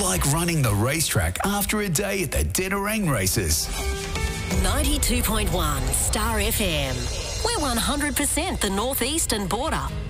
like running the racetrack after a day at the Denarang races. 92.1 Star FM. We're 100% the northeastern border.